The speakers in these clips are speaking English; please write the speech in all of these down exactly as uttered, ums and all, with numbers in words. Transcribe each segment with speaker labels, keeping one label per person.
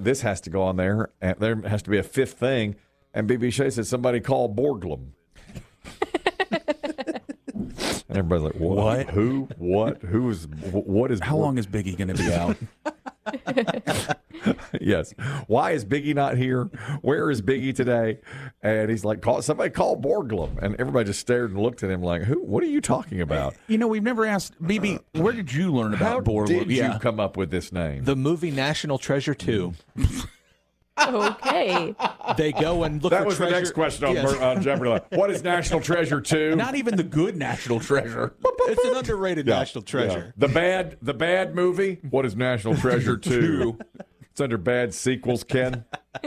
Speaker 1: this has to go on there. And there has to be a fifth thing. And B B Shea said, somebody call Borglum. And everybody's like, what? what? Who? What? Who is? What is?
Speaker 2: How
Speaker 1: Borg-
Speaker 2: long is Biggie going to be out?
Speaker 1: Yes. Why is Biggie not here? Where is Biggie today? And he's like, call somebody call Borglum. And everybody just stared and looked at him like, who? What are you talking about?
Speaker 2: You know, we've never asked, B B, where did you learn about
Speaker 1: How
Speaker 2: Borglum?
Speaker 1: did
Speaker 2: yeah.
Speaker 1: you come up with this name?
Speaker 3: The movie National Treasure two.
Speaker 4: Okay.
Speaker 3: They go and look
Speaker 1: that
Speaker 3: for
Speaker 1: was
Speaker 3: treasure.
Speaker 1: the next question on,
Speaker 3: Yes.
Speaker 1: on Jeopardy. What is National Treasure two?
Speaker 2: Not even the good National Treasure.
Speaker 3: It's an underrated
Speaker 1: Yeah,
Speaker 3: national treasure.
Speaker 1: yeah. The bad, the bad movie. What is National Treasure two? It's under bad sequels, Ken.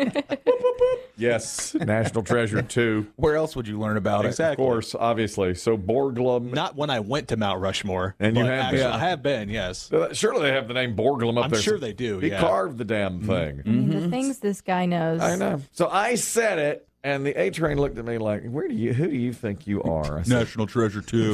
Speaker 1: Yes, National Treasure two.
Speaker 2: Where else would you learn about
Speaker 1: Of
Speaker 3: Exactly.
Speaker 1: course, obviously. So Borglum.
Speaker 3: Not when I went to Mount Rushmore.
Speaker 1: And you
Speaker 3: but
Speaker 1: have
Speaker 3: actually,
Speaker 1: been.
Speaker 3: I have been, yes.
Speaker 1: Uh, Surely they have the name Borglum up
Speaker 3: I'm
Speaker 1: there.
Speaker 3: sure they do,
Speaker 1: He
Speaker 3: yeah.
Speaker 1: carved the damn thing.
Speaker 4: I mean, the things this guy knows.
Speaker 1: I know. So I said it, and the A Train looked at me like, "Where do you? Who do you think you are?" I said,
Speaker 2: National Treasure two.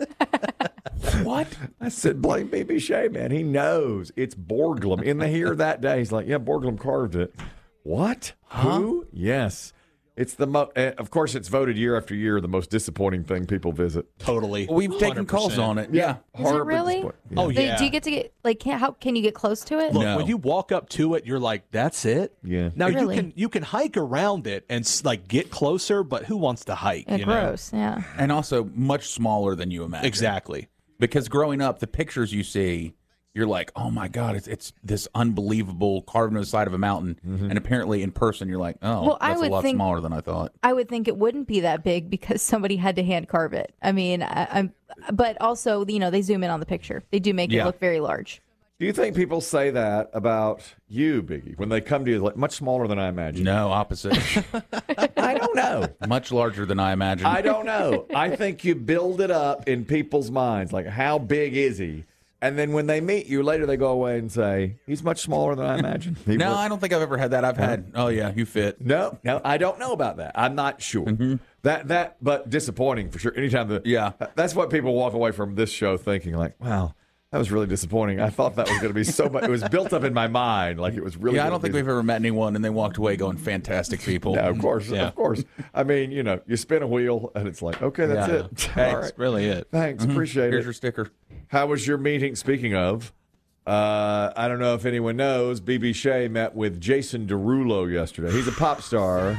Speaker 1: What? I said, blame B B Shea, man. He knows it's Borglum. In the here that day, he's like, yeah, Borglum carved it. What? Who? Yes. It's the mo- uh, of course, it's voted year after year the most disappointing thing people visit.
Speaker 3: Totally.
Speaker 2: We've taken
Speaker 3: one hundred
Speaker 2: calls
Speaker 3: percent.
Speaker 2: on it. Yeah.
Speaker 4: Is it really?
Speaker 1: disappoint-
Speaker 3: Oh,
Speaker 4: They-
Speaker 3: yeah.
Speaker 4: Do you get to get like? Can, how can you get close to it?
Speaker 3: Look,
Speaker 2: No.
Speaker 3: when you walk up to it, you're like, "That's it."
Speaker 1: Yeah.
Speaker 3: Now
Speaker 4: Really?
Speaker 3: you can you can hike around it and s- like get closer, but who wants to hike?
Speaker 4: Yeah,
Speaker 3: you know?
Speaker 4: gross. Yeah.
Speaker 2: And also much smaller than you imagine.
Speaker 3: Exactly.
Speaker 2: Because growing up, the pictures you see, you're like, oh my God, it's it's this unbelievable carved on the side of a mountain. And apparently in person, you're like, oh,
Speaker 4: Well, I
Speaker 2: that's a
Speaker 4: would
Speaker 2: lot
Speaker 4: think-
Speaker 2: smaller than I thought.
Speaker 4: I would think it wouldn't be that big because somebody had to hand carve it. I mean, I, I'm, but also, you know, they zoom in on the picture. They do make
Speaker 2: Yeah.
Speaker 4: it look very large.
Speaker 1: Do you think people say that about you, Biggie, when they come to you, like much smaller than I imagined?
Speaker 2: No, opposite.
Speaker 1: I don't know.
Speaker 2: Much larger than I imagined.
Speaker 1: I don't know. I think you build it up in people's minds, like how big is he? And then when they meet you later, they go away and say, he's much smaller than I imagined. He
Speaker 2: No,
Speaker 1: was-
Speaker 2: I don't think I've ever had that. I've had, oh yeah, you fit.
Speaker 1: No, no, I don't know about that. I'm not sure. That that, but disappointing for sure. Anytime the
Speaker 2: Yeah.
Speaker 1: that's what people walk away from this show thinking like, wow, that was really disappointing. I thought that was going to be so much. It was built up in my mind like it was really.
Speaker 2: Yeah, I
Speaker 1: gonna
Speaker 2: don't think
Speaker 1: be-
Speaker 2: we've ever met anyone and they walked away going, fantastic people.
Speaker 1: Yeah, of course,
Speaker 3: Yeah.
Speaker 1: of course. I mean, you know, you spin a wheel and it's like, okay, that's
Speaker 3: Yeah.
Speaker 1: it. All
Speaker 3: That's
Speaker 1: right,
Speaker 3: really it.
Speaker 1: thanks, appreciate
Speaker 2: Here's
Speaker 1: it.
Speaker 2: your sticker.
Speaker 1: How was your meeting? Speaking of, uh, I don't know if anyone knows, B B Shea met with Jason Derulo yesterday. He's a pop star.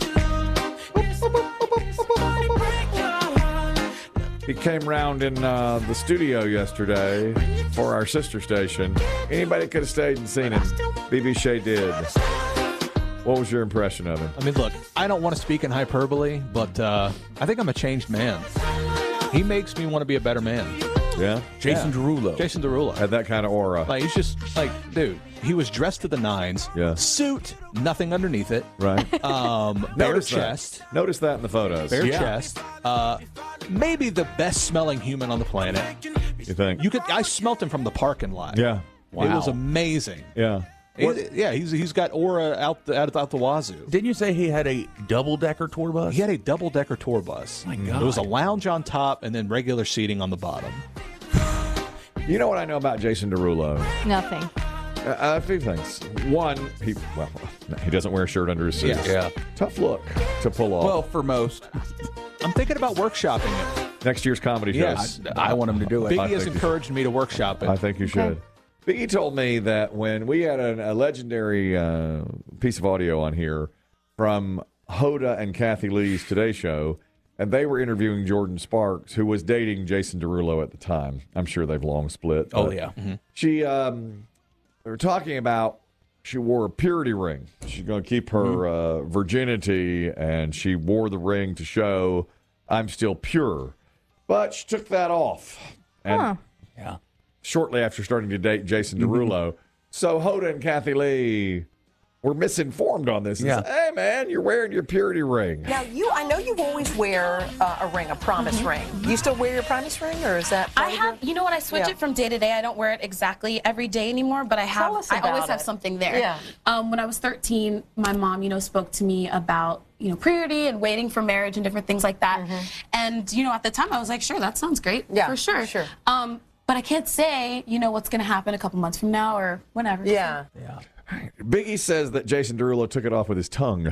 Speaker 1: He came round in uh, the studio yesterday for our sister station. Anybody could have stayed and seen him. B B Shea did. What was your impression of him?
Speaker 3: I mean, look, I don't want to speak in hyperbole, but uh, I think I'm a changed man. He makes me want to be a better man.
Speaker 1: Yeah?
Speaker 2: Jason Derulo.
Speaker 3: Jason Derulo.
Speaker 1: Had that kind of aura.
Speaker 3: Like, he's just like, dude, he was dressed to the nines.
Speaker 1: Yeah.
Speaker 3: Suit, nothing underneath it.
Speaker 1: Right?
Speaker 3: Um, bare
Speaker 1: Notice that.
Speaker 3: chest.
Speaker 1: Notice that in the photos.
Speaker 3: Bare
Speaker 2: Yeah.
Speaker 3: chest. Uh, maybe the best smelling human on the planet.
Speaker 1: You think?
Speaker 3: You could. I smelt him from the parking lot.
Speaker 1: Yeah.
Speaker 3: It was
Speaker 2: Wow.
Speaker 3: amazing.
Speaker 1: Yeah.
Speaker 3: He-
Speaker 1: What-
Speaker 3: yeah, he's he's got aura out the, out, out the wazoo.
Speaker 2: Didn't you say he had a double-decker tour bus?
Speaker 3: He had a double decker tour bus.
Speaker 2: My God.
Speaker 3: There was a lounge on top and then regular seating on the bottom.
Speaker 1: You know what I know about Jason Derulo?
Speaker 4: Nothing.
Speaker 1: Uh, a few things. One, he well, he doesn't wear a shirt under his suit.
Speaker 3: Yeah.
Speaker 2: Yeah.
Speaker 1: Tough look to pull off.
Speaker 2: Well, for most.
Speaker 3: I'm thinking about workshopping it.
Speaker 1: Next year's comedy show.
Speaker 3: Yes.
Speaker 2: I want him to do it.
Speaker 3: Biggie has
Speaker 1: think you
Speaker 3: encouraged me to workshop it.
Speaker 1: I think you should. Biggie told me that when we had a, a legendary uh, piece of audio on here from Hoda and Kathy Lee's Today Show, and they were interviewing Jordan Sparks, who was dating Jason Derulo at the time. I'm sure they've long split.
Speaker 2: Oh,
Speaker 1: but
Speaker 2: yeah.
Speaker 1: She, um, they were talking about she wore a purity ring. She's going to keep her uh, virginity, and she wore the ring to show I'm still pure. But she took that off. And
Speaker 4: Huh.
Speaker 2: Yeah.
Speaker 1: shortly after starting to date Jason Derulo. So Hoda and Kathy Lee were misinformed on this. And
Speaker 2: Yeah.
Speaker 1: said, hey, man, you're wearing your purity ring.
Speaker 5: Now, you, I know you always wear uh, a ring, a promise ring. You still wear your promise ring, or is that?
Speaker 6: I
Speaker 5: part of
Speaker 6: have,
Speaker 5: your-
Speaker 6: you know what, I switch
Speaker 5: Yeah.
Speaker 6: it from day to day. I don't wear it exactly every day anymore, but I have,
Speaker 5: Tell us
Speaker 6: I always
Speaker 5: about
Speaker 6: have
Speaker 5: it.
Speaker 6: something there.
Speaker 5: Yeah.
Speaker 6: Um, when I was thirteen, my mom, you know, spoke to me about, you know, purity and waiting for marriage and different things like that. And, you know, at the time I was like, sure, that sounds great.
Speaker 5: Yeah,
Speaker 6: for sure.
Speaker 5: sure.
Speaker 6: Um, but I can't say, you know, what's going to happen a couple months from now or whenever.
Speaker 5: Yeah.
Speaker 2: Yeah.
Speaker 1: Biggie says that Jason Derulo took it off with his tongue,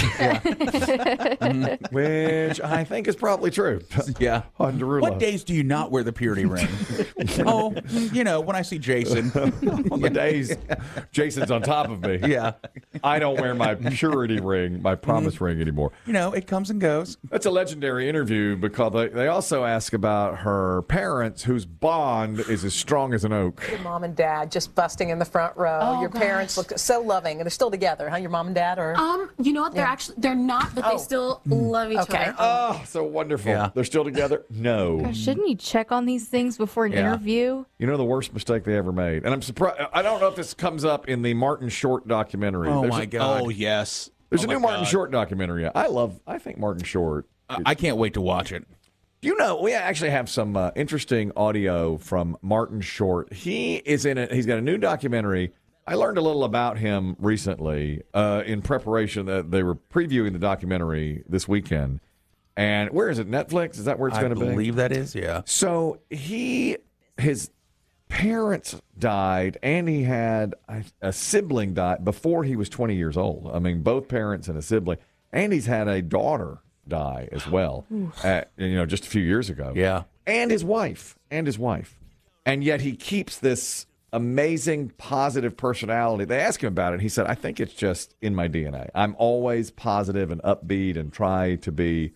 Speaker 1: which I think is probably true.
Speaker 2: Yeah.
Speaker 1: On Derulo.
Speaker 2: What days do you not wear the purity ring? Oh, you know, when I see Jason.
Speaker 1: On the days Jason's on top of me,
Speaker 2: Yeah.
Speaker 1: I don't wear my purity ring, my promise ring anymore.
Speaker 2: You know, it comes and goes.
Speaker 1: That's a legendary interview because they, they also ask about her parents whose bond is as strong as an oak.
Speaker 5: Your mom and dad just busting in the front row.
Speaker 6: Oh,
Speaker 5: Your
Speaker 6: gosh.
Speaker 5: parents look so loving, and they're still together, huh? Your mom and dad, or
Speaker 6: Um, you know what? They're actually they're not, but
Speaker 5: Oh.
Speaker 6: they still love each
Speaker 5: Okay.
Speaker 6: other.
Speaker 1: Oh, so wonderful.
Speaker 2: Yeah.
Speaker 1: They're still together? No.
Speaker 4: Gosh, shouldn't you check on these things before an
Speaker 2: Yeah.
Speaker 4: interview?
Speaker 1: You know the worst mistake they ever made? And I'm surprised. I don't know if this comes up in the Martin Short documentary.
Speaker 2: Oh,
Speaker 1: There's
Speaker 2: my
Speaker 1: a,
Speaker 2: God.
Speaker 3: Oh yes.
Speaker 1: There's
Speaker 3: Oh
Speaker 1: a new
Speaker 3: my
Speaker 1: Martin
Speaker 3: God.
Speaker 1: Short documentary. I love, I think Martin Short.
Speaker 2: I I can't wait to watch it.
Speaker 1: You know, we actually have some uh, interesting audio from Martin Short. He is in it. He's got a new documentary. I learned a little about him recently uh, in preparation. That they were previewing the documentary this weekend. And where is it? Netflix? Is that where it's
Speaker 2: I
Speaker 1: going to be?
Speaker 2: believe that is, yeah.
Speaker 1: So he, his parents died, and he had a, a sibling die before he was twenty years old. I mean, both parents and a sibling. And he's had a daughter die as well, at, you know, just a few years ago.
Speaker 2: Yeah.
Speaker 1: And his wife, and his wife. And yet he keeps this amazing, positive personality. They asked him about it. And he said, I think it's just in my D N A. I'm always positive and upbeat and try to be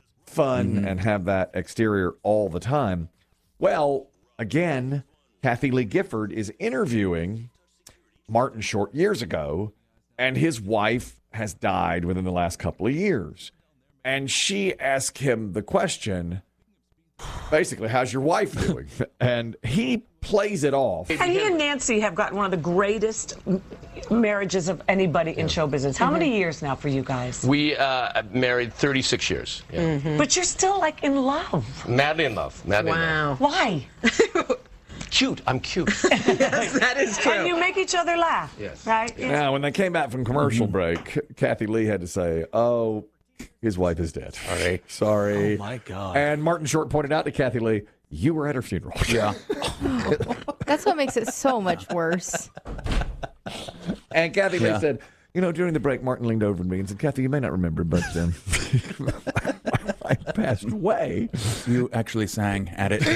Speaker 1: fun
Speaker 2: Mm-hmm.
Speaker 1: and have that exterior all the time. Well, again, Kathy Lee Gifford is interviewing Martin Short years ago, and his wife has died within the last couple of years. And she asked him the question, basically, how's your wife doing? And he plays it off.
Speaker 7: And he and Nancy have gotten one of the greatest m- marriages of anybody in show business. How many years now for you guys?
Speaker 8: We uh, married thirty-six years. Yeah.
Speaker 7: But you're still like in love.
Speaker 8: Madly in love. Madly in love.
Speaker 7: Why?
Speaker 8: Cute. I'm cute.
Speaker 7: Yes, that is true. And you make each other laugh.
Speaker 8: Yes.
Speaker 7: Right?
Speaker 1: Now, when they came back from commercial break, Kathy Lee had to say, oh, his wife is dead. Sorry. Sorry.
Speaker 3: Oh my God.
Speaker 1: And Martin Short pointed out to Kathy Lee, you were at her funeral.
Speaker 2: Yeah.
Speaker 4: That's what makes it so much worse.
Speaker 1: And Kathy
Speaker 2: Yeah.
Speaker 1: Lee said, you know, during the break, Martin leaned over to me and said, Kathy, you may not remember, but um, I passed away.
Speaker 2: You actually sang at it.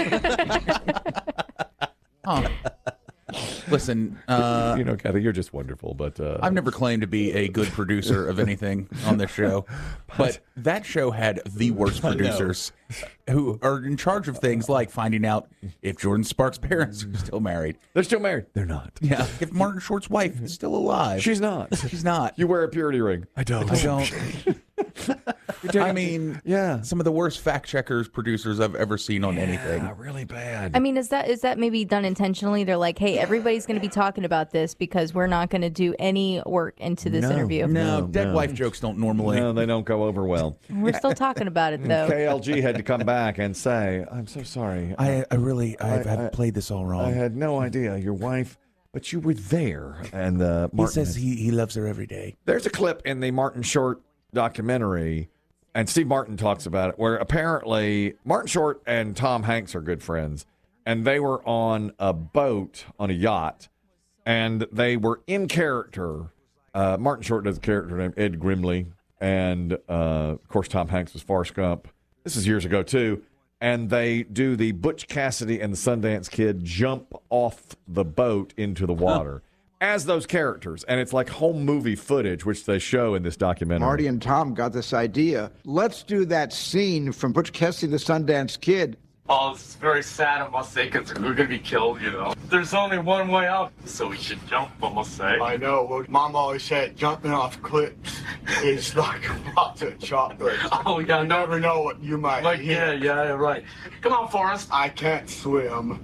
Speaker 2: Huh. Listen, uh,
Speaker 1: You know, Kathy, you're just wonderful, but uh,
Speaker 2: I've never claimed to be a good producer of anything on this show, but that show had the worst producers who are in charge of things like finding out if Jordan Sparks' parents are still married.
Speaker 1: they're still married. They're not.
Speaker 2: Yeah, if Martin Short's wife is still alive.
Speaker 1: She's not.
Speaker 2: She's not.
Speaker 1: You wear a purity ring. I don't.
Speaker 2: I don't. I mean,
Speaker 1: Yeah.
Speaker 2: some of the worst fact checkers producers I've ever seen on anything.
Speaker 1: Yeah, really bad.
Speaker 4: I mean, is that is that maybe done intentionally? They're like, hey, everybody's going to be talking about this because we're not going to do any work into this
Speaker 1: No.
Speaker 4: interview.
Speaker 2: No,
Speaker 1: No,
Speaker 2: dead
Speaker 1: no.
Speaker 2: wife jokes don't normally.
Speaker 1: no, they don't go over well.
Speaker 4: We're still talking about it though.
Speaker 1: K L G had to come back and say, I'm so sorry.
Speaker 2: I, I really, I've,
Speaker 1: I-
Speaker 2: I've
Speaker 1: I-
Speaker 2: played this all wrong.
Speaker 1: I had no idea. Your wife, but you were there. And uh,
Speaker 2: he
Speaker 1: Martin
Speaker 2: says
Speaker 1: had-
Speaker 2: he, he loves her every day.
Speaker 1: There's a clip in the Martin Short documentary, and Steve Martin talks about it, where apparently Martin Short and Tom Hanks are good friends, and they were on a boat on a yacht, and they were in character. Uh, Martin Short does a character named Ed Grimley, and uh, of course Tom Hanks was Forrest Gump. This is years ago too. And they do the Butch Cassidy and the Sundance Kid jump off the boat into the water as those characters. And it's like home movie footage, which they show in this documentary.
Speaker 9: Marty and Tom got this idea. Let's do that scene from Butch Cassidy and the Sundance Kid.
Speaker 10: Oh, it's very sad, I must say, because we're going to be killed, you know. There's only one way out, so we should jump, I must say.
Speaker 11: I know. Well, Mom always said jumping off cliffs is like a box of chocolates.
Speaker 10: Oh, yeah,
Speaker 11: You
Speaker 10: no.
Speaker 11: never know what you might
Speaker 10: Like,
Speaker 11: hit.
Speaker 10: yeah, yeah, right. Come on, Forrest.
Speaker 11: I can't swim.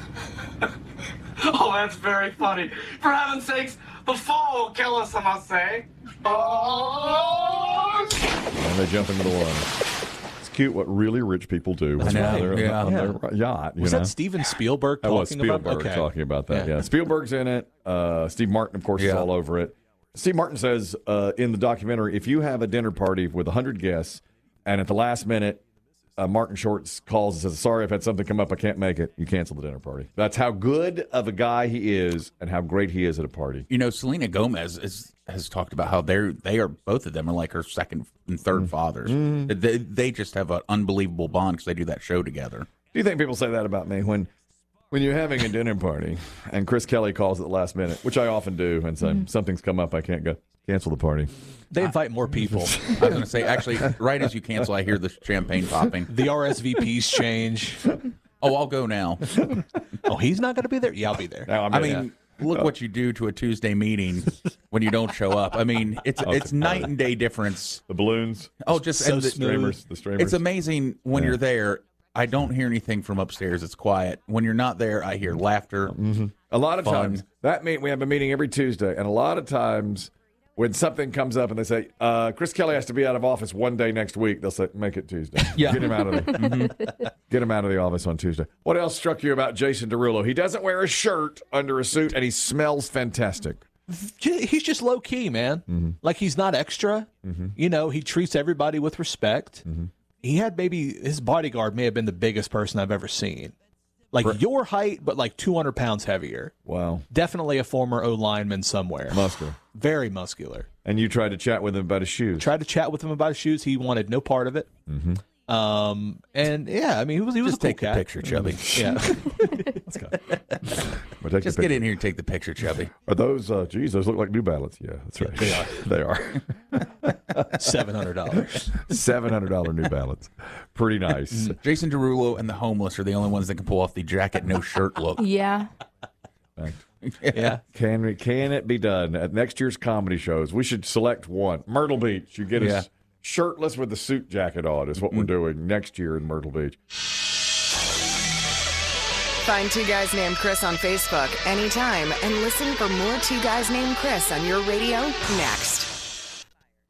Speaker 10: Oh, that's very funny. For heaven's sakes, the fall will kill us, I must say. Oh!
Speaker 1: And they jump into the water. It's cute what really rich people do.
Speaker 2: I know,
Speaker 1: on their,
Speaker 2: yeah.
Speaker 1: on their yacht. You
Speaker 3: Was
Speaker 1: know?
Speaker 3: that Steven Spielberg
Speaker 1: That
Speaker 3: talking
Speaker 1: was Spielberg
Speaker 3: about? Okay.
Speaker 1: talking about that. Yeah.
Speaker 3: Yeah.
Speaker 1: Spielberg's in it. Uh, Steve Martin, of course, is
Speaker 2: Yeah.
Speaker 1: all over it. Steve Martin says uh, in the documentary, if you have a dinner party with one hundred guests, and at the last minute, uh, Martin Short calls and says, sorry, I've had something come up. I can't make it. You cancel the dinner party. That's how good of a guy he is and how great he is at a party.
Speaker 2: You know, Selena Gomez is, has talked about how they're, they are, both of them are like her second and third mm. fathers. Mm. They, they just have an unbelievable bond because they do that show together.
Speaker 1: Do you think people say that about me when when you're having a dinner party and Chris Kelly calls at the last minute, which I often do, and say, mm. something's come up, I can't go, cancel the party.
Speaker 3: They invite more people.
Speaker 2: I was going to say, actually, right as you cancel, I hear the champagne popping.
Speaker 3: The R S V Ps change.
Speaker 2: Oh, I'll go now.
Speaker 3: Oh, he's not going to be there? Yeah, I'll be there.
Speaker 1: No,
Speaker 2: I mean, yeah. look oh. what you do to a Tuesday meeting when you don't show up. I mean, it's okay. it's night and day difference.
Speaker 1: The balloons.
Speaker 2: Oh, just
Speaker 1: so
Speaker 2: and the
Speaker 1: streamers. The streamers.
Speaker 2: It's amazing when yeah. you're there. I don't hear anything from upstairs. It's quiet. When you're not there, I hear laughter.
Speaker 1: Mm-hmm. A lot of
Speaker 2: fun.
Speaker 1: times, that meet we have a meeting every Tuesday, and a lot of times when something comes up and they say, uh, Chris Kelly has to be out of office one day next week, they'll say, make it Tuesday.
Speaker 3: Yeah.
Speaker 1: Get him out of the, mm-hmm. Get him out of the office on Tuesday. What else struck you about Jason Derulo? He doesn't wear a shirt under a suit, and he smells fantastic.
Speaker 3: He's just low key, man. Mm-hmm. Like, he's not extra. Mm-hmm. You know, he treats everybody with respect. Mm-hmm. He had maybe his bodyguard may have been the biggest person I've ever seen. Like For, your height, but like two hundred pounds heavier.
Speaker 1: Wow.
Speaker 3: Definitely a former O lineman somewhere.
Speaker 1: Muscular.
Speaker 3: Very muscular.
Speaker 1: And you tried to chat with him about his shoes.
Speaker 3: Tried to chat with him about his shoes. He wanted no part of it. Mm-hmm. Um, and yeah, I mean, he was he was
Speaker 2: Just
Speaker 3: a cool
Speaker 2: take
Speaker 3: cat.
Speaker 2: the picture, Chubby.
Speaker 3: Yeah.
Speaker 1: Let's go. We'll
Speaker 2: Just get in here and take the picture, Chubby.
Speaker 1: Are those, uh, geez, those look like New Balance. Yeah, that's right.
Speaker 3: Yeah,
Speaker 1: they are.
Speaker 3: They are. seven hundred dollars.
Speaker 1: seven hundred dollars New Balance. Pretty nice.
Speaker 2: Jason Derulo and the homeless are the only ones that can pull off the jacket, no shirt look.
Speaker 4: Yeah.
Speaker 3: Yeah.
Speaker 1: Can we, can it be done at next year's comedy shows? We should select one. Myrtle Beach. You get
Speaker 2: Yeah.
Speaker 1: us shirtless with the suit jacket on is what mm-hmm. we're doing next year in Myrtle Beach.
Speaker 12: Find Two Guys Named Chris on Facebook anytime and listen for more Two Guys Named Chris on your radio next.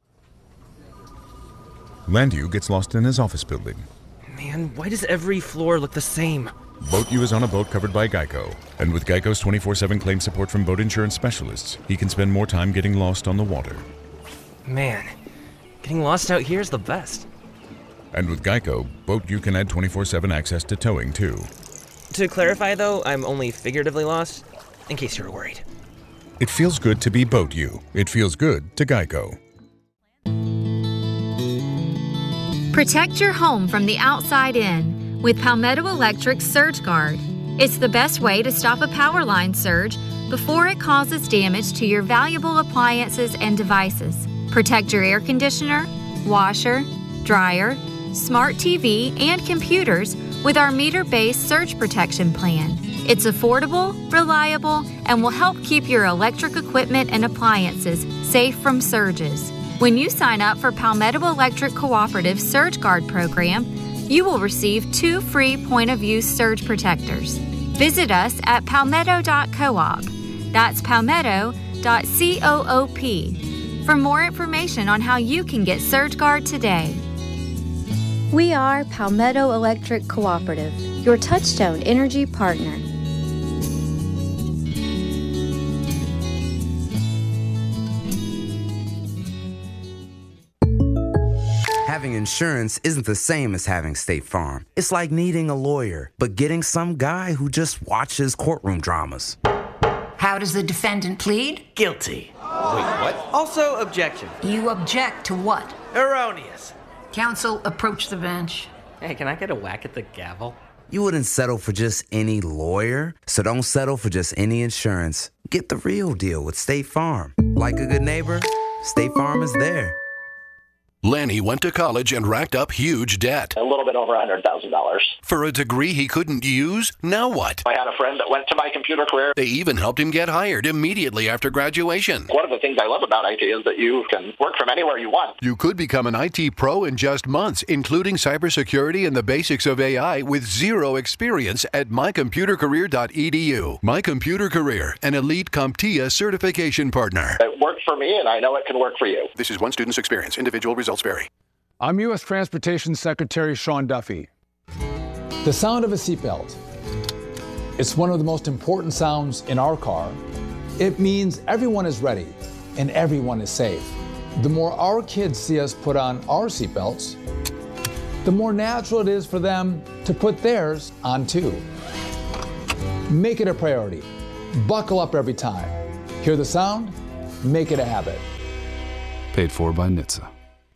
Speaker 13: Landu gets lost in his office building.
Speaker 14: Man, why does every floor look the same?
Speaker 13: Boat U is on a boat covered by Geico. And with Geico's twenty-four seven claim support from boat insurance specialists, he can spend more time getting lost on the water.
Speaker 14: Man, getting lost out here is the best.
Speaker 13: And with Geico, Boat U can add twenty-four seven access to towing, too.
Speaker 14: To clarify, though, I'm only figuratively lost, in case you're worried.
Speaker 13: It feels good to be Boat U. It feels good to Geico.
Speaker 15: Protect your home from the outside in with Palmetto Electric Surge Guard. It's the best way to stop a power line surge before it causes damage to your valuable appliances and devices. Protect your air conditioner, washer, dryer, smart T V, and computers with our meter-based surge protection plan. It's affordable, reliable, and will help keep your electric equipment and appliances safe from surges. When you sign up for Palmetto Electric Cooperative Surge Guard program, you will receive two free point-of-use surge protectors. Visit us at palmetto dot coop. That's palmetto dot coop for more information on how you can get Surge Guard today.
Speaker 16: We are Palmetto Electric Cooperative, your Touchstone Energy partner.
Speaker 17: Having insurance isn't the same as having State Farm. It's like needing a lawyer, but getting some guy who just watches courtroom dramas.
Speaker 18: How does the defendant plead?
Speaker 14: Guilty. Wait, what? Also, objection.
Speaker 18: You object to what?
Speaker 14: Erroneous.
Speaker 18: Counsel, approach the bench.
Speaker 14: Hey, can I get a whack at the gavel?
Speaker 17: You wouldn't settle for just any lawyer, so don't settle for just any insurance. Get the real deal with State Farm. Like a good neighbor, State Farm is there.
Speaker 19: Lanny went to college and racked up huge debt.
Speaker 20: A little bit over one hundred thousand dollars.
Speaker 19: For a degree he couldn't use? Now what?
Speaker 20: I had a friend that went to my computer career.
Speaker 19: They even helped him get hired immediately after graduation.
Speaker 20: One of the things I love about I T is that you can work from anywhere you want.
Speaker 19: You could become an I T pro in just months, including cybersecurity and the basics of A I with zero experience at my computer career dot e d u. My Computer Career, an elite CompTIA certification partner.
Speaker 20: It worked for me, and I know it can work for you.
Speaker 19: This is one student's experience. Individual results vary.
Speaker 21: I'm U S Transportation Secretary Sean Duffy. The sound of a seatbelt. It's one of the most important sounds in our car. It means everyone is ready and everyone is safe. The more our kids see us put on our seatbelts, the more natural it is for them to put theirs on too. Make it a priority. Buckle up every time. Hear the sound? Make it a habit.
Speaker 5: Paid for by N H T S A.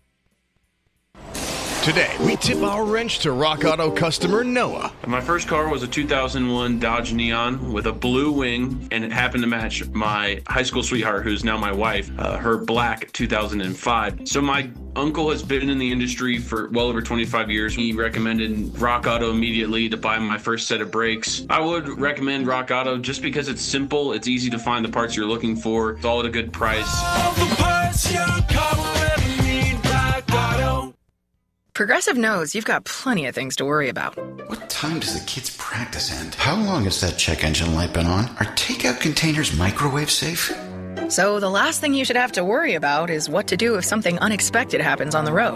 Speaker 22: Today, we tip our wrench to Rock Auto customer Noah.
Speaker 23: My first car was a two thousand one Dodge Neon with a blue wing, and it happened to match my high school sweetheart, who's now my wife, uh, her black two thousand five. So my uncle has been in the industry for well over twenty-five years. He recommended Rock Auto immediately to buy my first set of brakes. I would recommend Rock Auto just because it's simple, it's easy to find the parts you're looking for, it's all at a good price. All the parts your car will ever need, Rock Auto.
Speaker 12: Progressive knows you've got plenty of things to worry about.
Speaker 24: What time does the kids' practice end? How long has that check engine light been on? Are takeout containers microwave safe?
Speaker 12: So the last thing you should have to worry about is what to do if something unexpected happens on the road.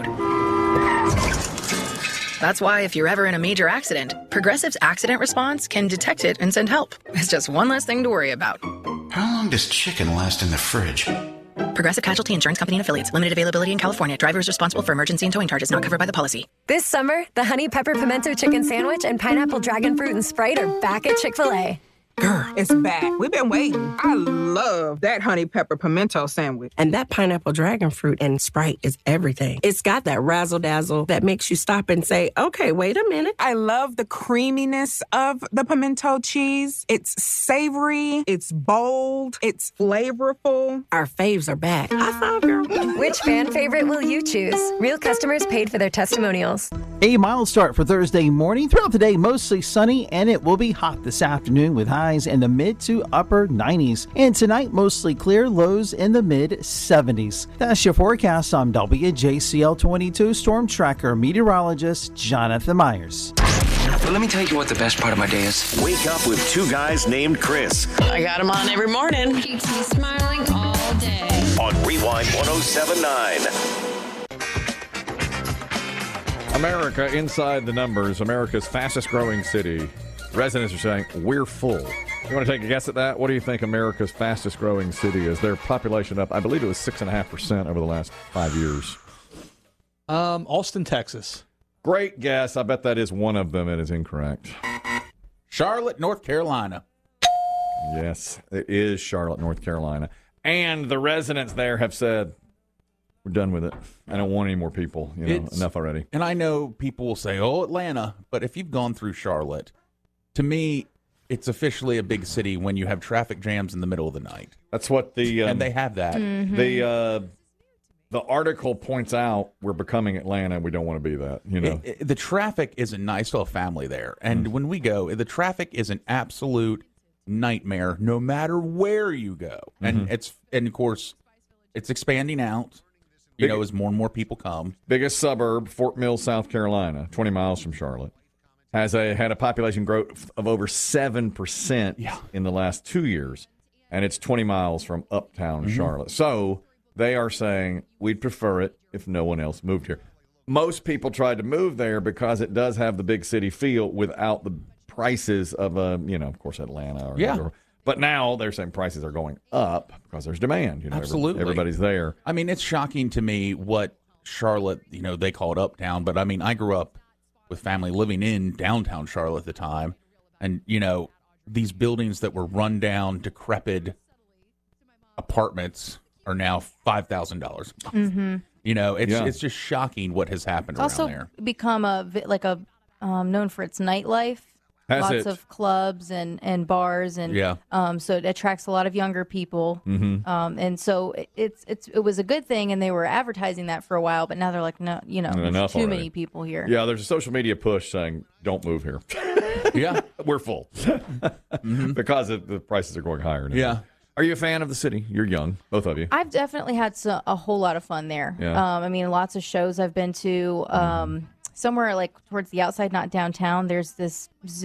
Speaker 12: That's why if you're ever in a major accident, Progressive's accident response can detect it and send help. It's just one less thing to worry about.
Speaker 24: How long does chicken last in the fridge?
Speaker 12: Progressive Casualty Insurance Company and Affiliates. Limited availability in California. Drivers responsible for emergency and towing charges not covered by the policy.
Speaker 25: This summer, the Honey Pepper Pimento Chicken Sandwich and Pineapple Dragon Fruit and Sprite are back at Chick-fil-A.
Speaker 26: Girl, it's back. We've been waiting. I love that honey pepper pimento sandwich.
Speaker 27: And that pineapple dragon fruit and Sprite is everything. It's got that razzle-dazzle that makes you stop and say, okay, wait a minute.
Speaker 26: I love the creaminess of the pimento cheese. It's savory. It's bold. It's flavorful.
Speaker 27: Our faves are back. I thought, girl.
Speaker 25: Which fan favorite will you choose? Real customers paid for their testimonials.
Speaker 28: A mild start for Thursday morning. Throughout the day, mostly sunny, and it will be hot this afternoon with highs in the mid to upper nineties. And tonight, mostly clear, lows in the mid seventies. That's your forecast. I'm W J C L twenty-two Storm Tracker meteorologist Jonathan Myers.
Speaker 29: Well, let me tell you what the best part of my day is.
Speaker 30: Wake up with two guys named Chris.
Speaker 29: I got him on every morning.
Speaker 31: Keeps me smiling all day.
Speaker 30: On Rewind one oh seven point nine.
Speaker 1: America inside the numbers, America's fastest growing city. Residents are saying, we're full. You want to take a guess at that? What do you think America's fastest growing city is? Their population up, I believe it was six point five percent over the last five years.
Speaker 3: Um, Austin, Texas.
Speaker 1: Great guess. I bet that is one of them. It is incorrect.
Speaker 2: Charlotte, North Carolina.
Speaker 1: Yes, it is Charlotte, North Carolina. And the residents there have said, we're done with it. I don't want any more people. You know,
Speaker 2: It's-
Speaker 1: enough already.
Speaker 2: And I know people will say, oh, Atlanta. But if you've gone through Charlotte, to me, it's officially a big city when you have traffic jams in the middle of the night.
Speaker 1: That's what the um,
Speaker 2: and they have that.
Speaker 4: Mm-hmm.
Speaker 1: The uh, the article points out we're becoming Atlanta. We don't want to be that. You know,
Speaker 2: It- it- the traffic isn't nice. I still have family there, and when we go, the traffic is an absolute nightmare, no matter where you go. And
Speaker 1: Mhm.
Speaker 2: it's and of course, it's expanding out. You
Speaker 1: Big-
Speaker 2: know, as more and more people come.
Speaker 1: biggest suburb, Fort Mill, South Carolina, twenty miles from Charlotte, has a had a population growth of over seven percent in the last two years, and it's twenty miles from uptown
Speaker 2: Mhm.
Speaker 1: Charlotte. So they are saying we'd prefer it if no one else moved here. Most people tried to move there because it does have the big city feel without the prices of a, you know, of course, Atlanta. Or,
Speaker 2: Yeah.
Speaker 1: or- but now they're saying prices are going up because there's demand. You know, every-
Speaker 2: Absolutely.
Speaker 1: everybody's there.
Speaker 2: I mean, it's shocking to me what Charlotte, you know, they call it uptown, but I mean, I grew up with family living in downtown Charlotte at the time. And, you know, these buildings that were run down, decrepit apartments are now five thousand dollars a month.
Speaker 4: Mm-hmm.
Speaker 2: You know, it's
Speaker 1: Yeah.
Speaker 2: it's just shocking what has happened
Speaker 4: It's
Speaker 2: around
Speaker 4: also
Speaker 2: there.
Speaker 4: become a vi- like a um, known for its nightlife.
Speaker 1: Has
Speaker 4: Lots
Speaker 1: it?
Speaker 4: of clubs and, and bars and
Speaker 1: Yeah.
Speaker 4: um, so it attracts a lot of younger people.
Speaker 1: Mhm.
Speaker 4: Um, and so it, it's it's it was a good thing, and they were advertising that for a while. But now they're like, no, you know, there's
Speaker 1: Enough
Speaker 4: too
Speaker 1: already.
Speaker 4: many people here.
Speaker 1: Yeah, there's a social media push saying, don't move here.
Speaker 2: yeah.
Speaker 1: We're full. Because of the prices are going higher. now.
Speaker 2: Yeah.
Speaker 1: Are you a fan of the city? You're young, both of you.
Speaker 4: I've definitely had so, a whole lot of fun there.
Speaker 1: Yeah.
Speaker 4: Um, I mean, lots of shows I've been to. Um, somewhere like towards the outside, not downtown, there's this zoo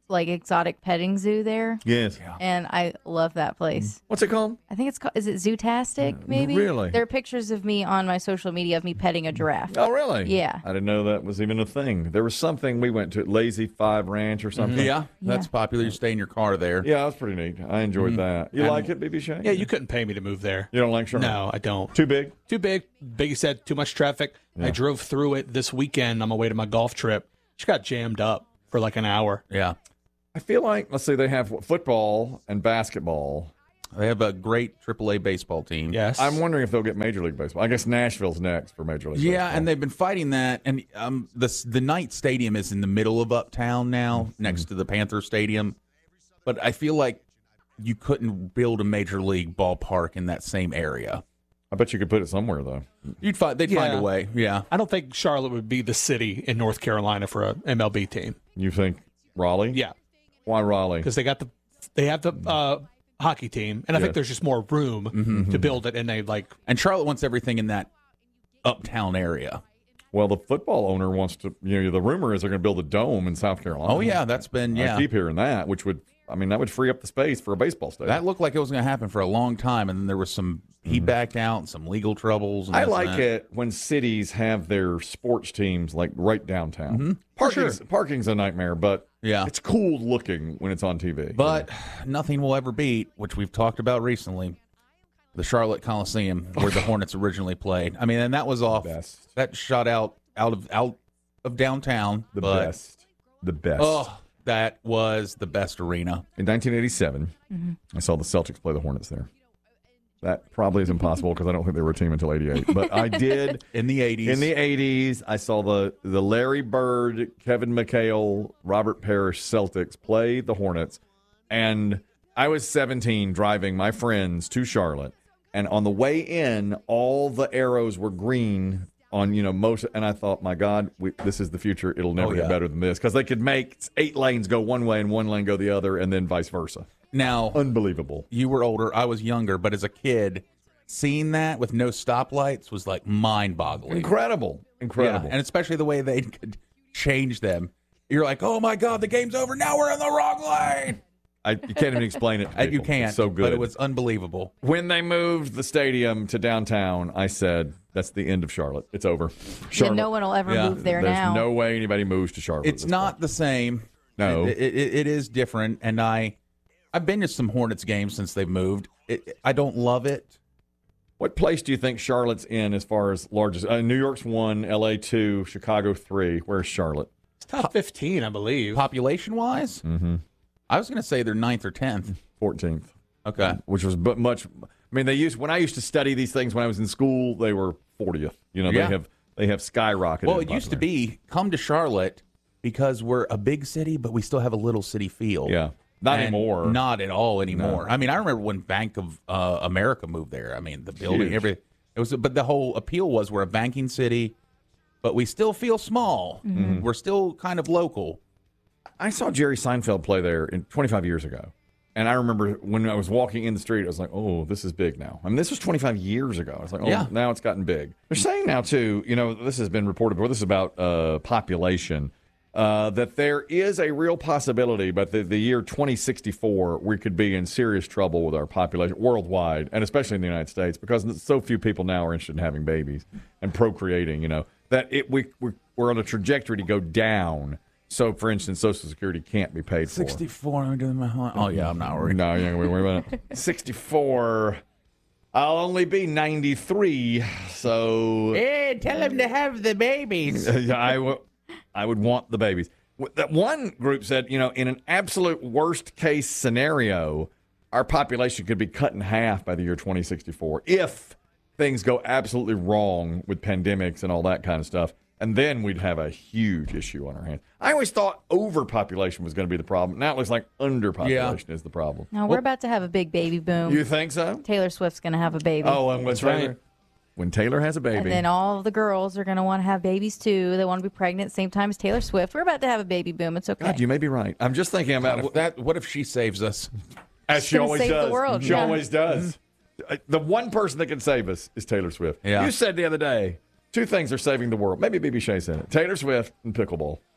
Speaker 4: like exotic petting zoo there.
Speaker 1: Yes.
Speaker 4: And I love that place.
Speaker 1: What's it called?
Speaker 4: I think it's called, is it Zootastic, maybe?
Speaker 1: really?
Speaker 4: There are pictures of me on my social media of me petting a giraffe.
Speaker 1: Oh, really?
Speaker 4: Yeah.
Speaker 1: I didn't know that was even a thing. There was something we went to, Lazy Five Ranch or something.
Speaker 2: Yeah, that's popular. You stay in your car there.
Speaker 1: Yeah, that was pretty neat. I enjoyed that. You
Speaker 3: And-
Speaker 1: like it, B B Shay?
Speaker 3: Yeah, you couldn't pay me to move there.
Speaker 1: You don't like Charlotte?
Speaker 3: No, I don't.
Speaker 1: Too big?
Speaker 3: Too big. Biggie said too much traffic.
Speaker 1: Yeah.
Speaker 3: I drove through it this weekend on my way to my golf trip. Just got jammed up for like an hour.
Speaker 2: Yeah.
Speaker 1: I feel like, let's see, they have what, football and basketball.
Speaker 2: They have a great triple A baseball team.
Speaker 3: Yes.
Speaker 1: I'm wondering if they'll get Major League Baseball. I guess Nashville's next for Major League
Speaker 2: Yeah,
Speaker 1: Baseball.
Speaker 2: and they've been fighting that. And um, the the Knight Stadium is in the middle of Uptown now,
Speaker 1: Mm-hmm.
Speaker 2: next to the Panther Stadium. But I feel like you couldn't build a Major League ballpark in that same area.
Speaker 1: I bet you could put it somewhere, though.
Speaker 2: You'd find they'd find
Speaker 3: Yeah.
Speaker 2: a way. Yeah.
Speaker 3: I don't think Charlotte would be the city in North Carolina for a M L B team.
Speaker 1: You think Raleigh?
Speaker 3: Yeah,
Speaker 1: Why Raleigh?
Speaker 3: because they got the they have the uh, hockey team, and I
Speaker 1: Yes.
Speaker 3: think there's just more room
Speaker 2: Mm-hmm.
Speaker 3: to build it, and they like
Speaker 2: And Charlotte wants everything in that Uptown area.
Speaker 1: Well, the football owner wants to, you know, the rumor is they're going to build a dome in South Carolina.
Speaker 2: Oh, yeah, that's been, yeah.
Speaker 1: I keep hearing that, which would, I mean, that would free up the space for a baseball stadium.
Speaker 2: That looked like it was going to happen for a long time, and then there was some, he backed out, and some legal troubles. And
Speaker 1: Mm-hmm. I
Speaker 2: this and
Speaker 1: like
Speaker 2: that.
Speaker 1: it when cities have their sports teams like right downtown.
Speaker 2: Mm-hmm.
Speaker 1: Parking's, parking's a nightmare, but
Speaker 2: Yeah.
Speaker 1: it's cool looking when it's on T V.
Speaker 2: But nothing will ever beat, which we've talked about recently, the Charlotte Coliseum, where the Hornets originally played. I mean, and that was off.
Speaker 1: Best.
Speaker 2: That shot out out of out of downtown.
Speaker 1: The
Speaker 2: but,
Speaker 1: best. The best.
Speaker 2: Oh, that was the best arena.
Speaker 1: In nineteen eighty-seven, I saw the Celtics play the Hornets there. That probably is impossible because I don't think they were a team until eighty-eight. But I did.
Speaker 2: In the eighties.
Speaker 1: In the eighties, I saw the, the Larry Bird, Kevin McHale, Robert Parrish Celtics play the Hornets. And I was seventeen driving my friends to Charlotte. And on the way in, all the arrows were green on, you know, most. And I thought, my God, we, this is the future. It'll never
Speaker 2: Oh,
Speaker 1: get
Speaker 2: yeah.
Speaker 1: better than this. Because they could make eight lanes go one way and one lane go the other, and then vice versa.
Speaker 2: Now,
Speaker 1: Unbelievable.
Speaker 2: you were older, I was younger, but as a kid, seeing that with no stoplights was like mind-boggling.
Speaker 1: Incredible. Incredible.
Speaker 2: Yeah, and especially the way they could change them. You're like, oh my God, the game's over. Now we're in the wrong lane.
Speaker 1: I, you can't even explain it to
Speaker 2: Uh, You
Speaker 1: people.
Speaker 2: can't.
Speaker 1: It's so good.
Speaker 2: But it was unbelievable.
Speaker 1: When they moved the stadium to downtown, I said, that's the end of Charlotte. It's over.
Speaker 4: Yeah,
Speaker 1: Charlotte.
Speaker 4: no one will ever
Speaker 2: Yeah.
Speaker 4: move there
Speaker 1: There's
Speaker 4: now.
Speaker 1: no way anybody moves to Charlotte.
Speaker 2: It's not the same.
Speaker 1: No.
Speaker 2: It, it, it is different. And I, I've been to some Hornets games since they've moved. It, I don't love it.
Speaker 1: What place do you think Charlotte's in as far as largest? Uh, New York's one, L A two, Chicago three. Where's Charlotte?
Speaker 3: it's top fifteen, I believe.
Speaker 2: Population-wise,
Speaker 1: Mm-hmm.
Speaker 2: I was going to say they're ninth or tenth.
Speaker 1: fourteenth.
Speaker 2: Okay.
Speaker 1: Which was but much. I mean, they used when I used to study these things when I was in school, they were fortieth. You know,
Speaker 2: Yeah.
Speaker 1: they have they have skyrocketed.
Speaker 2: Well,
Speaker 1: in
Speaker 2: it used to
Speaker 1: popularity.
Speaker 2: be come to Charlotte because we're a big city, but we still have a little city feel.
Speaker 1: Yeah. Not
Speaker 2: And
Speaker 1: anymore.
Speaker 2: Not at all anymore.
Speaker 1: No.
Speaker 2: I mean, I remember when Bank of uh, America moved there. I mean, the building,
Speaker 1: Huge.
Speaker 2: every it was, but the whole appeal was we're a banking city, but we still feel small.
Speaker 1: Mm-hmm.
Speaker 2: We're still kind of local.
Speaker 1: I saw Jerry Seinfeld play there in twenty-five years ago. And I remember when I was walking in the street, I was like, oh, this is big now. I mean, this was twenty-five years ago. I was like, oh,
Speaker 2: Yeah.
Speaker 1: now it's gotten big. They're saying now, too, you know, this has been reported before. This is about uh, population, uh, that there is a real possibility, but the, the year twenty sixty-four, we could be in serious trouble with our population worldwide, and especially in the United States, because so few people now are interested in having babies and procreating, you know, that it we, we, we're on a trajectory to go down. So, for instance, Social Security can't be paid for.
Speaker 2: sixty-four. I'm doing my. Oh yeah, I'm not worried.
Speaker 1: No, you ain't gonna worry about it. sixty-four. I'll only be ninety-three, so
Speaker 2: Hey, tell him to have the babies.
Speaker 1: I w- I would want the babies. W- That one group said, you know, in an absolute worst case scenario, our population could be cut in half by the year twenty sixty-four if things go absolutely wrong with pandemics and all that kind of stuff. And then we'd have a huge issue on our hands. I always thought overpopulation was going to be the problem. Now it looks like underpopulation is the problem.
Speaker 4: No, we're about to have a big baby boom.
Speaker 1: You think so?
Speaker 4: Taylor Swift's going to have a baby.
Speaker 1: Oh, and when Taylor,
Speaker 3: right.
Speaker 1: when Taylor has a baby.
Speaker 4: And then all the girls are going to want to have babies too. They want to be pregnant at the same time as Taylor Swift. We're about to have a baby boom. It's okay.
Speaker 1: God, you may be right. I'm just thinking about
Speaker 2: What, that, what if she saves us?
Speaker 1: as she
Speaker 4: gonna
Speaker 1: always
Speaker 4: save the
Speaker 1: does.
Speaker 4: world,
Speaker 1: she
Speaker 4: yeah.
Speaker 1: always does. Uh, The one person that can save us is Taylor Swift.
Speaker 2: Mm-hmm. Yeah.
Speaker 1: You said the other day, two things are saving the world. Maybe B B Shea said it. Taylor Swift and pickleball.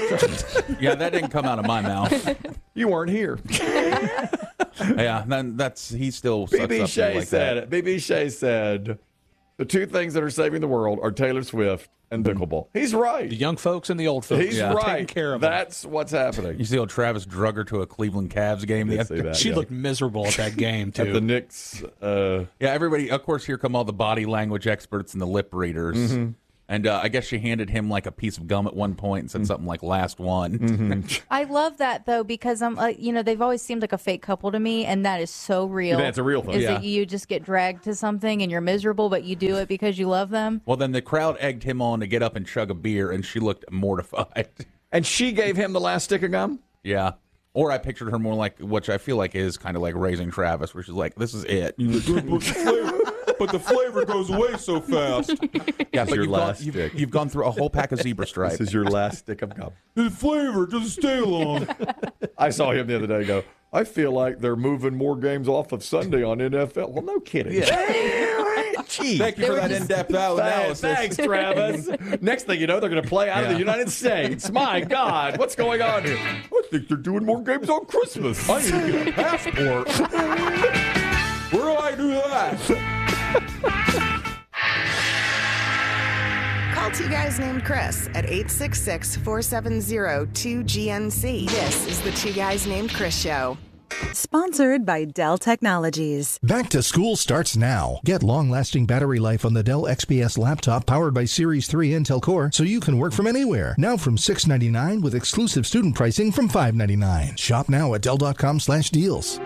Speaker 2: Yeah, that didn't come out of my mouth.
Speaker 1: You weren't here.
Speaker 2: Yeah, then that's he still
Speaker 1: B
Speaker 2: sucks
Speaker 1: B
Speaker 2: up
Speaker 1: Shea
Speaker 2: like
Speaker 1: said
Speaker 2: that.
Speaker 1: it. B B Shea said the two things that are saving the world are Taylor Swift and pickleball. He's right.
Speaker 3: The young folks and the old folks.
Speaker 1: He's
Speaker 3: yeah.
Speaker 1: right.
Speaker 3: Taking care of them.
Speaker 1: That's what's happening.
Speaker 2: You see old Travis drug her to a Cleveland Cavs game.
Speaker 1: I
Speaker 2: The
Speaker 1: did see that,
Speaker 3: She
Speaker 1: yeah.
Speaker 3: looked miserable at that game, too.
Speaker 1: At the Knicks. Uh,
Speaker 2: Yeah, everybody, of course, here come all the body language experts and the lip readers.
Speaker 1: Mm-hmm.
Speaker 2: And uh, I guess she handed him like a piece of gum at one point and said
Speaker 1: Mm-hmm.
Speaker 2: something like last one.
Speaker 1: Mm-hmm.
Speaker 4: I love that though because I'm like, you know, they've always seemed like a fake couple to me, and that is so real.
Speaker 1: That's a real thing.
Speaker 4: Is
Speaker 2: Yeah.
Speaker 4: that you just get dragged to something and you're miserable, but you do it because you love them?
Speaker 2: Well, then the crowd egged him on to get up and chug a beer, and she looked mortified.
Speaker 1: and she gave him the last stick of gum?
Speaker 2: Yeah. Or I pictured her more like, which I feel like is kind of like Raising Travis, where she's like, this is it. But the flavor goes away so fast. Yeah, but
Speaker 1: your
Speaker 2: you've gone,
Speaker 1: last
Speaker 2: you've,
Speaker 1: stick.
Speaker 2: you've gone through a whole pack of zebra stripes.
Speaker 1: This is your last stick of gum.
Speaker 2: The flavor doesn't stay long.
Speaker 1: I saw him the other day go, I feel like they're moving more games off of Sunday on N F L. Well, no kidding. Gee,
Speaker 2: Thank you for that in-depth analysis.
Speaker 1: Thanks, Travis. Next thing you know, they're going to play out of
Speaker 2: Yeah.
Speaker 1: the United States. My God, what's going on here? I think they're doing more games on Christmas.
Speaker 2: I need to get a passport. Where do I do that?
Speaker 12: Call two guys named Chris at eight six six, four seven zero, two G N C. This is the Two Guys Named Chris Show.
Speaker 6: Sponsored by Dell Technologies.
Speaker 7: Back to school starts now. Get long-lasting battery life on the Dell X P S laptop powered by Series three Intel Core so you can work from anywhere. Now from six ninety-nine with exclusive student pricing from five ninety-nine. Shop now at Dell.com slash deals.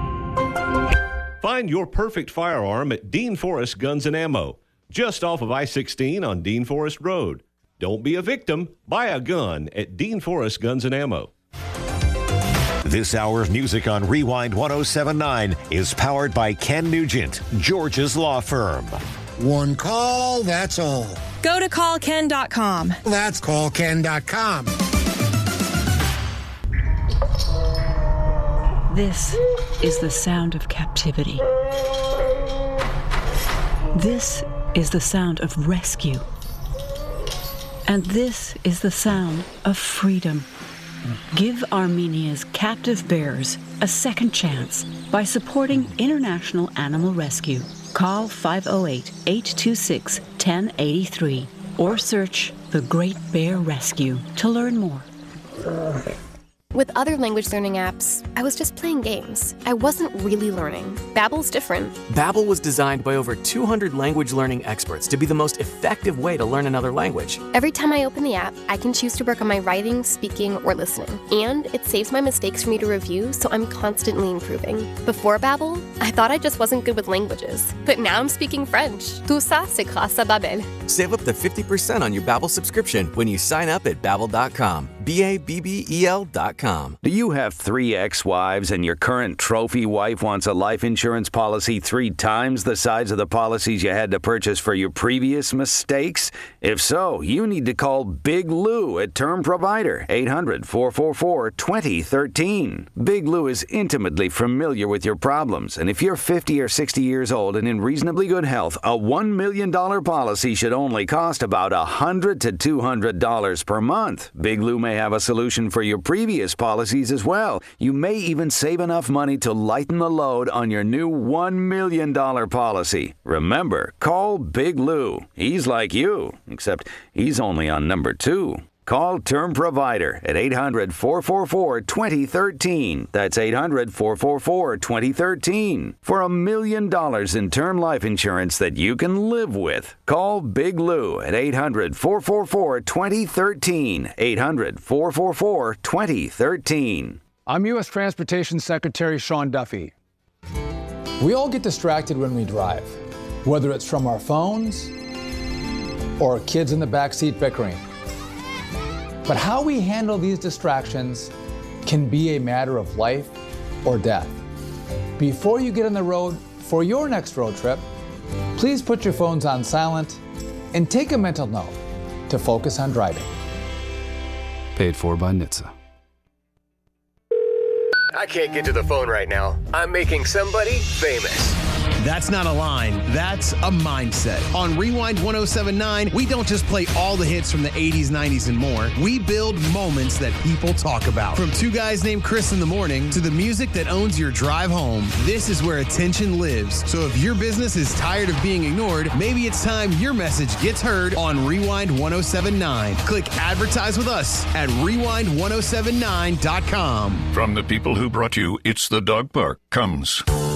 Speaker 8: Find your perfect firearm at Dean Forest Guns and Ammo, just off of I sixteen on Dean Forest Road. Don't be a victim. Buy a gun at Dean Forest Guns and Ammo.
Speaker 30: This hour's music on Rewind one oh seven point nine is powered by Ken Nugent, George's law firm.
Speaker 9: One call, that's all.
Speaker 25: Go to call ken dot com.
Speaker 9: That's call ken dot com.
Speaker 10: This is the sound of captivity. This is the sound of rescue. And this is the sound of freedom. Give Armenia's captive bears a second chance by supporting International Animal Rescue. Call five oh eight, eight two six, one oh eight three or search The Great Bear Rescue to learn more.
Speaker 11: With other language learning apps, I was just playing games. I wasn't really learning. Babbel's different.
Speaker 13: Babbel was designed by over two hundred language learning experts to be the most effective way to learn another language.
Speaker 11: Every time I open the app, I can choose to work on my writing, speaking, or listening. And it saves my mistakes for me to review, so I'm constantly improving. Before Babbel, I thought I just wasn't good with languages. But now I'm speaking French. Tout ça, c'est grâce à Babbel.
Speaker 13: Save up to fifty percent on your Babbel subscription when you sign up at babbel dot com. B A B B E L dot com.
Speaker 14: Do you have three ex-wives and your current trophy wife wants a life insurance policy three times the size of the policies you had to purchase for your previous mistakes? If so, you need to call Big Lou at Term Provider, eight hundred, four four four, two oh one three. Big Lou is intimately familiar with your problems, and if you're fifty or sixty years old and in reasonably good health, a one million dollars policy should only cost about one hundred to two hundred dollars per month. Big Lou may have a solution for your previous policies as well. You may even save enough money to lighten the load on your new one million dollars policy. Remember, call Big Lou. He's like you, except he's only on number two. Call Term Provider at eight hundred, four four four, two oh one three. That's eight hundred, four four four, two oh one three. For a million dollars in term life insurance that you can live with. Call Big Lou at eight hundred, four four four, two oh one three. eight hundred, four four four, two oh one three.
Speaker 21: I'm U S Transportation Secretary Sean Duffy. We all get distracted when we drive, whether it's from our phones or kids in the backseat bickering. But how we handle these distractions can be a matter of life or death. Before you get on the road for your next road trip, please put your phones on silent and take a mental note to focus on driving.
Speaker 5: Paid for by N H T S A.
Speaker 15: I can't get to the phone right now. I'm making somebody famous. That's not a line, that's a mindset. On Rewind ten seventy-nine, we don't just play all the hits from the eighties, nineties, and more. We build moments that people talk about. From Two Guys Named Chris in the morning to the music that owns your drive home, this is where attention lives. So if your business is tired of being ignored, maybe it's time your message gets heard on Rewind ten seventy-nine. Click advertise with us at rewind ten seventy-nine dot com.
Speaker 16: From the people who brought you It's the Dog Park comes